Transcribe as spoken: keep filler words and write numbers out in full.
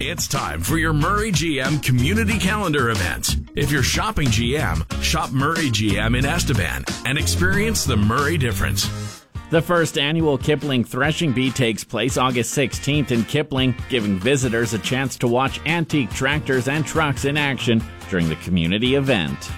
It's time for your Murray G M Community Calendar event. If you're shopping G M, shop Murray G M in Estevan and experience the Murray difference. The first annual Kipling Threshing Bee takes place August sixteenth in Kipling, giving visitors a chance to watch antique tractors and trucks in action during the community event.